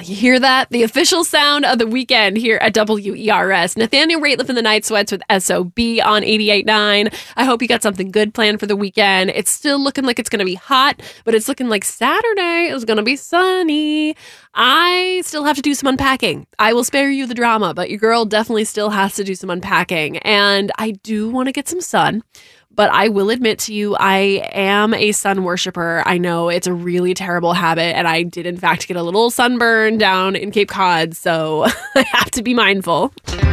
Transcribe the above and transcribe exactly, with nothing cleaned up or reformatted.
You hear that? The official sound of the weekend here at W E R S. Nathaniel Rateliff in the Night Sweats with S O B on eighty-eight point nine. I hope you got something good planned for the weekend. It's still looking like it's going to be hot, but it's looking like Saturday is going to be sunny. I still have to do some unpacking. I will spare you the drama, but your girl definitely still has to do some unpacking. And I do want to get some sun. But I will admit to you, I am a sun worshiper. I know it's a really terrible habit, and I did, in fact, get a little sunburn down in Cape Cod, so I have to be mindful.